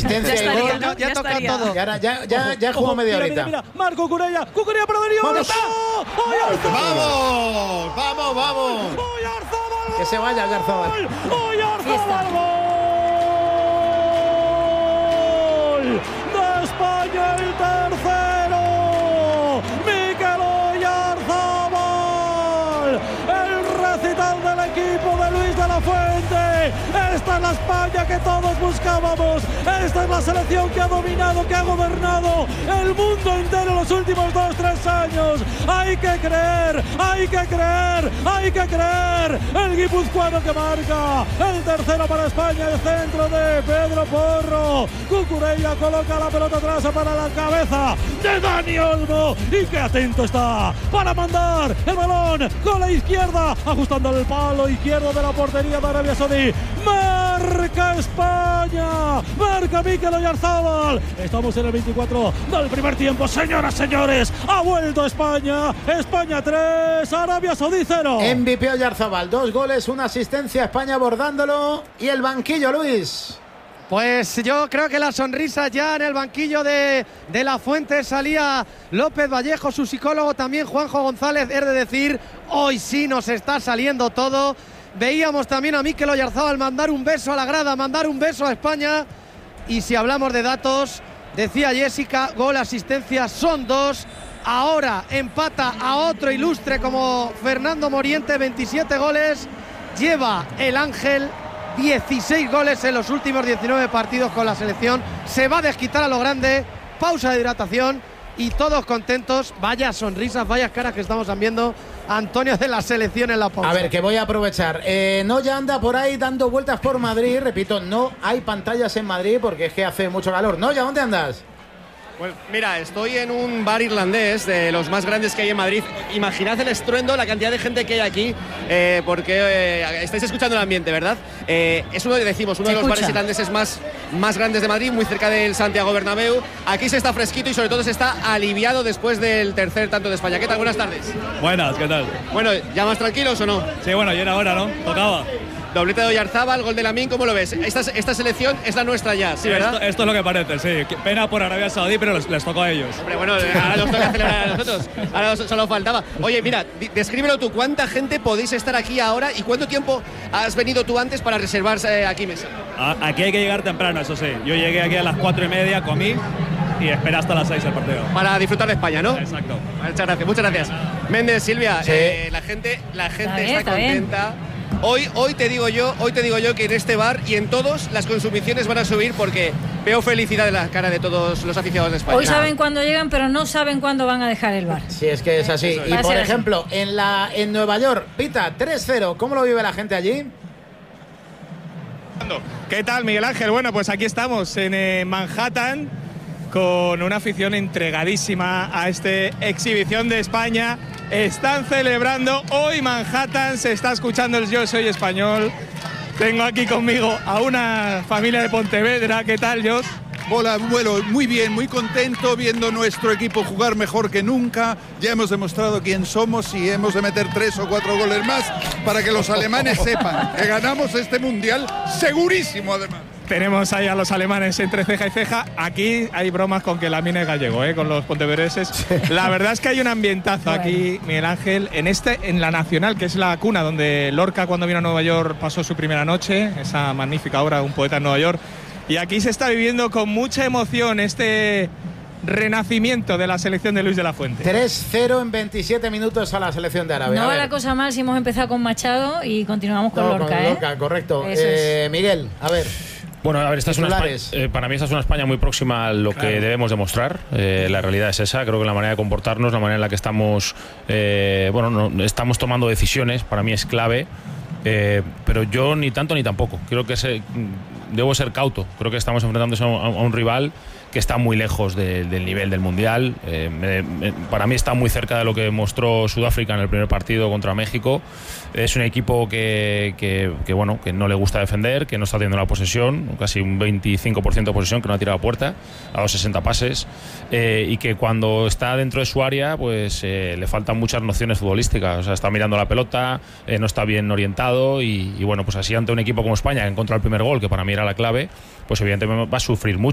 asistencia y gol. Ya toca todo. Y ahora ya jugó media horita. Mira, Marco Cucurella para Darío. ¡Vamos! ¡Vamos! Que se vaya Oyarzabal. ¡Oyarzabal! ¡Gol de España, el tercero! ¡Mikel Oyarzabal! El recital del equipo de Luis de la Fuente. Esta es la España que todos buscábamos. Esta es la selección que ha dominado, que ha gobernado el mundo entero en los últimos 2-3 años. Hay que creer. El guipuzcoano que marca el tercero para España, el centro de Pedro Porro. Cucurella coloca la pelota atrás para la cabeza de Dani Olmo. Y qué atento está para mandar el balón con la izquierda, ajustando el palo izquierdo de la portería de Arabia Saudí. Marca España, marca Mikel Oyarzabal. Estamos en el 24 del primer tiempo, señoras, señores. Ha vuelto España. España 3, Arabia Saudí 0. MVP Oyarzabal, 2 goles, 1 asistencia, España abordándolo. Y el banquillo, Luis. Pues yo creo que la sonrisa ya en el banquillo de la Fuente. Salía López Vallejo, su psicólogo, también Juanjo González. Es de decir, hoy sí nos está saliendo todo. Veíamos también a Mikel Oyarzabal mandar un beso a la grada, mandar un beso a España. Y si hablamos de datos, decía Jessica, gol, asistencia, son 2. Ahora empata a otro ilustre como Fernando Moriente, 27 goles. Lleva el Ángel 16 goles en los últimos 19 partidos con la selección. Se va a desquitar a lo grande. Pausa de hidratación y todos contentos. Vaya sonrisas, vaya caras que estamos viendo. Antonio de la selección en la pausa. A ver, que voy a aprovechar. Noya anda por ahí dando vueltas por Madrid. Repito, no hay pantallas en Madrid porque es que hace mucho calor. Noya, ¿dónde andas? Pues mira, estoy en un bar irlandés de los más grandes que hay en Madrid. Imaginad el estruendo, la cantidad de gente que hay aquí, porque estáis escuchando el ambiente, ¿verdad? Es uno de los bares irlandeses más grandes de Madrid, muy cerca del Santiago Bernabéu. Aquí se está fresquito y sobre todo se está aliviado después del tercer tanto de España. ¿Qué tal? Buenas tardes. Buenas, ¿qué tal? Bueno, ¿ya más tranquilos o no? Sí, bueno, ya era hora, ¿no? Tocaba. Doblete de Oyarzabal, gol de Lamine, ¿cómo lo ves? Esta selección es la nuestra ya, ¿sí, verdad? Esto es lo que parece, sí. Pena por Arabia Saudí, pero les tocó a ellos. Hombre, bueno, ahora nos toca celebrar a nosotros. Ahora solo faltaba. Oye, mira, descríbelo tú. ¿Cuánta gente podéis estar aquí ahora y cuánto tiempo has venido tú antes para reservarse aquí mesa? Aquí hay que llegar temprano, eso sí. Yo llegué aquí a las 4:30, comí y esperé hasta las 6 el partido. Para disfrutar de España, ¿no? Exacto. Muchas gracias. Méndez, Silvia, sí. La gente está contenta. Hoy te digo yo que en este bar y en todos las consumiciones van a subir porque veo felicidad en la cara de todos los aficionados de España. Hoy saben cuándo llegan, pero no saben cuándo van a dejar el bar. Sí, es que es así. Y por ejemplo, en Nueva York, Pita, 3-0. ¿Cómo lo vive la gente allí? ¿Qué tal, Miguel Ángel? Bueno, pues aquí estamos en Manhattan con una afición entregadísima a esta exhibición de España. Están celebrando hoy Manhattan, se está escuchando el Yo Soy Español. Tengo aquí conmigo a una familia de Pontevedra. ¿Qué tal, Jos? Hola, bueno, muy bien, muy contento viendo nuestro equipo jugar mejor que nunca. Ya hemos demostrado quién somos y hemos de meter 3 o 4 goles más para que los alemanes sepan que ganamos este mundial segurísimo, además. Tenemos ahí a los alemanes entre ceja y ceja. Aquí hay bromas con que Lamine es gallego, con los pontevedreses. La verdad es que hay un ambientazo aquí, Miguel Ángel, en la Nacional, que es la cuna donde Lorca, cuando vino a Nueva York, pasó su primera noche, esa magnífica obra, Un poeta en Nueva York. Y aquí se está viviendo con mucha emoción este renacimiento de la selección de Luis de la Fuente. 3-0 en 27 minutos a la selección de Arabia. No va la cosa mal si hemos empezado con Machado y continuamos con Lorca. Con Lorca, correcto. Miguel, a ver. Bueno, a ver, para mí esta es una España muy próxima a lo que debemos demostrar. La realidad es esa. Creo que la manera de comportarnos, la manera en la que estamos, estamos tomando decisiones, para mí es clave. Pero yo ni tanto ni tampoco. Creo que debo ser cauto. Creo que estamos enfrentándose a un rival que está muy lejos del nivel del Mundial. Para mí está muy cerca de lo que mostró Sudáfrica en el primer partido contra México. Es un equipo que no le gusta defender, que no está teniendo la posesión, casi un 25% de posesión, que no ha tirado a puerta, ha dado 60 pases, y que cuando está dentro de su área pues le faltan muchas nociones futbolísticas. O sea, está mirando la pelota, no está bien orientado y bueno, pues así ante un equipo como España, que encontró el primer gol, que para mí era la clave, pues evidentemente va a sufrir mucho.